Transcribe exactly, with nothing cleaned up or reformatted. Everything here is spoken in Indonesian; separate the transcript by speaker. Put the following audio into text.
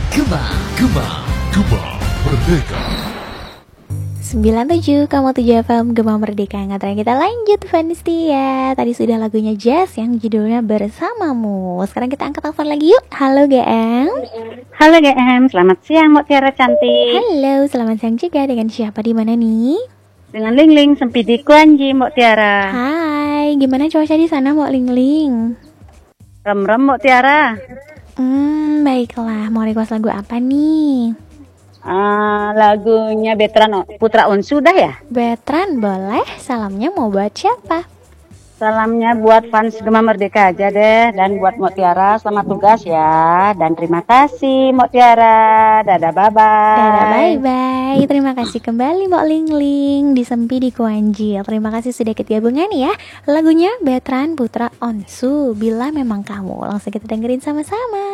Speaker 1: Gema, Gema, Gema Merdeka.
Speaker 2: sembilan puluh tujuh koma tujuh F M Gema Merdeka. Ngatren kita lanjut fans setia. Tadi sudah lagunya Jazz yang judulnya Bersamamu. Sekarang kita angkat telepon lagi yuk. Halo G M.
Speaker 3: Halo G M, selamat siang Mbak Tiara cantik.
Speaker 2: Halo, selamat siang juga. Dengan siapa di mana nih?
Speaker 3: Dengan Ling Ling Sempidi Kuanji Mbak Tiara.
Speaker 2: Hai, gimana cuaca di sana Mbak Ling Ling?
Speaker 3: Rem-rem Mbak Tiara.
Speaker 2: Hmm, baiklah. Mau request lagu apa nih?
Speaker 3: Uh, lagunya Betran Putra On sudah ya?
Speaker 2: Betran boleh. Salamnya mau buat siapa?
Speaker 3: Salamnya buat fans Gema Merdeka aja deh. Dan buat Mbak Tiara selamat tugas ya. Dan terima kasih Mbak Tiara. Dadah bye-bye.
Speaker 2: Dadah bye-bye. Terima kasih kembali Mbak Ling Ling di Sempi di Kuanjil. Terima kasih sudah ikut gabungan ya. Lagunya Betran Putra Onsu, Bila Memang Kamu. Langsung kita dengerin sama-sama.